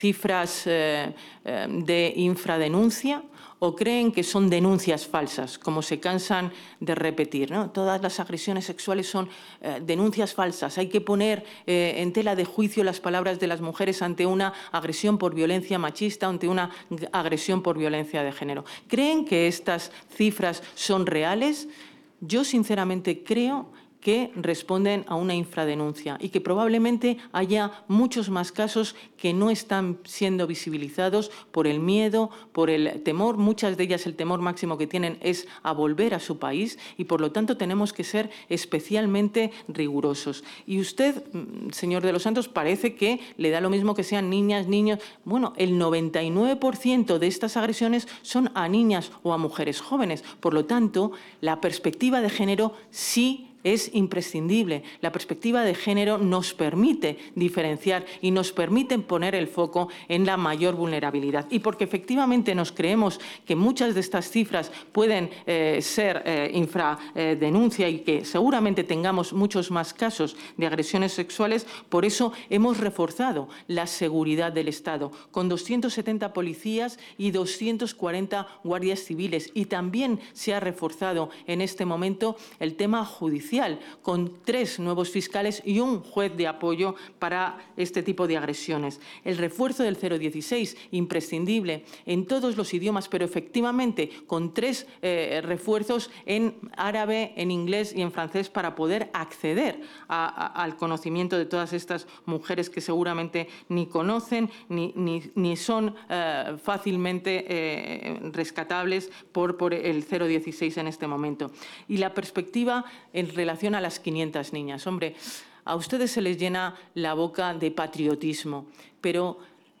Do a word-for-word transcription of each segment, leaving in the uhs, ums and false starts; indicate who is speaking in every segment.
Speaker 1: cifras eh, eh, de infradenuncia o creen que son denuncias falsas, como se cansan de repetir, ¿no? Todas las agresiones sexuales son eh, denuncias falsas. Hay que poner eh, en tela de juicio las palabras de las mujeres ante una agresión por violencia machista, ante una agresión por violencia de género. ¿Creen que estas cifras son reales? Yo, sinceramente, creo que responden a una infradenuncia y que probablemente haya muchos más casos que no están siendo visibilizados por el miedo, por el temor. Muchas de ellas el temor máximo que tienen es a volver a su país y, por lo tanto, tenemos que ser especialmente rigurosos. Y usted, señor de los Santos, parece que le da lo mismo que sean niñas, niños. Bueno, el noventa y nueve por ciento de estas agresiones son a niñas o a mujeres jóvenes. Por lo tanto, la perspectiva de género sí es imprescindible. La perspectiva de género nos permite diferenciar y nos permite poner el foco en la mayor vulnerabilidad. Y porque efectivamente nos creemos que muchas de estas cifras pueden eh, ser eh, infradenuncia y que seguramente tengamos muchos más casos de agresiones sexuales, por eso hemos reforzado la seguridad del Estado con doscientos setenta policías y doscientos cuarenta guardias civiles. Y también se ha reforzado en este momento el tema judicial, con tres nuevos fiscales y un juez de apoyo para este tipo de agresiones. El refuerzo del cero dieciséis, imprescindible en todos los idiomas, pero efectivamente con tres eh, refuerzos en árabe, en inglés y en francés para poder acceder a, a, al conocimiento de todas estas mujeres que seguramente ni conocen ni, ni, ni son eh, fácilmente eh, rescatables por, por el cero dieciséis en este momento. Y la perspectiva en relación a las quinientas niñas. Hombre, a ustedes se les llena la boca de patriotismo, pero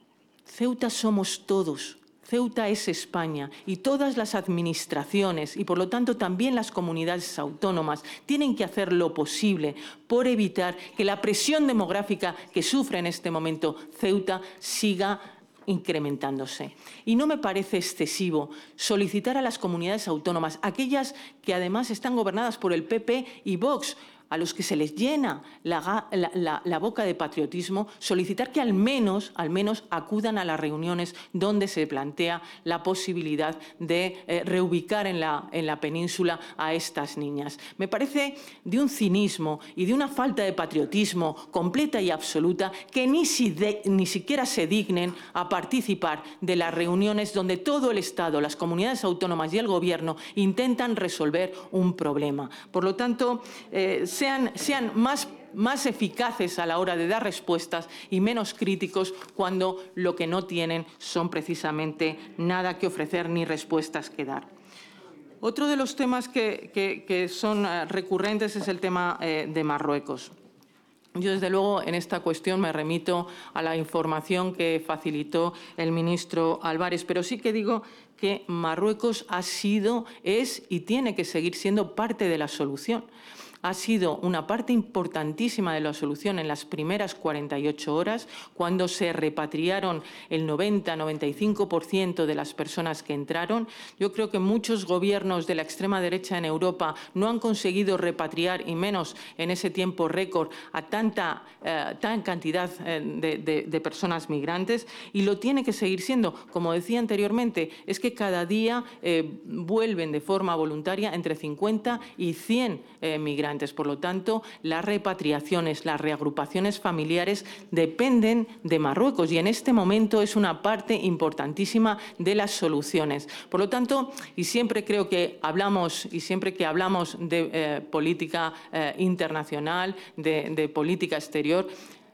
Speaker 1: Ceuta somos todos. Ceuta es España y todas las administraciones y, por lo tanto, también las comunidades autónomas tienen que hacer lo posible por evitar que la presión demográfica que sufre en este momento Ceuta siga incrementándose. Y no me parece excesivo solicitar a las comunidades autónomas, aquellas que además están gobernadas por el P P y Vox, a los que se les llena la, la, la, la boca de patriotismo, solicitar que al menos, al menos acudan a las reuniones donde se plantea la posibilidad de eh, reubicar en la, en la península a estas niñas. Me parece de un cinismo y de una falta de patriotismo completa y absoluta que ni, si de, ni siquiera se dignen a participar de las reuniones donde todo el Estado, las comunidades autónomas y el Gobierno intentan resolver un problema. Por lo tanto, eh, Sean, sean más, más eficaces a la hora de dar respuestas y menos críticos cuando lo que no tienen son precisamente nada que ofrecer ni respuestas que dar. Otro de los temas que, que, que son recurrentes es el tema eh, de Marruecos. Yo, desde luego, en esta cuestión me remito a la información que facilitó el ministro Álvarez, pero sí que digo que Marruecos ha sido, es y tiene que seguir siendo parte de la solución. Ha sido una parte importantísima de la solución en las primeras cuarenta y ocho horas, cuando se repatriaron el noventa a noventa y cinco por ciento de las personas que entraron. Yo creo que muchos gobiernos de la extrema derecha en Europa no han conseguido repatriar, y menos en ese tiempo récord, a tanta eh, tan cantidad eh, de, de, de personas migrantes, y lo tiene que seguir siendo. Como decía anteriormente, es que cada día eh, vuelven de forma voluntaria entre cincuenta y cien eh, migrantes. Por lo tanto, las repatriaciones, las reagrupaciones familiares dependen de Marruecos y en este momento es una parte importantísima de las soluciones. Por lo tanto, y siempre creo que hablamos, y siempre que hablamos de eh, política eh, internacional, de, de política exterior,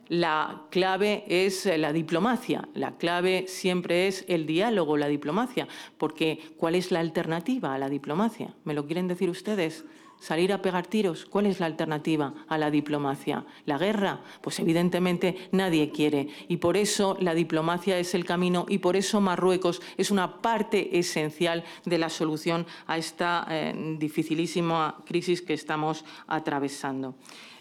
Speaker 1: la clave es la diplomacia, la clave siempre es el diálogo, la diplomacia, porque ¿cuál es la alternativa a la diplomacia? ¿Me lo quieren decir ustedes? ¿Salir a pegar tiros? ¿Cuál es la alternativa a la diplomacia? ¿La guerra? Pues evidentemente nadie quiere. Y por eso la diplomacia es el camino y por eso Marruecos es una parte esencial de la solución a esta eh, dificilísima crisis que estamos atravesando.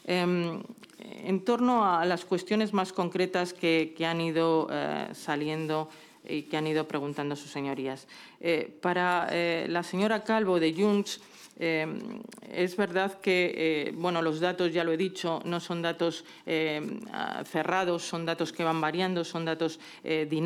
Speaker 1: Eh, en torno a las cuestiones más concretas que, que han ido eh, saliendo y que han ido preguntando sus señorías. Eh, para eh, la señora Calvo de Junts, Eh, es verdad que eh, bueno, los datos, ya lo he dicho, no son datos eh, cerrados, son datos que van variando, son datos eh, dinámicos.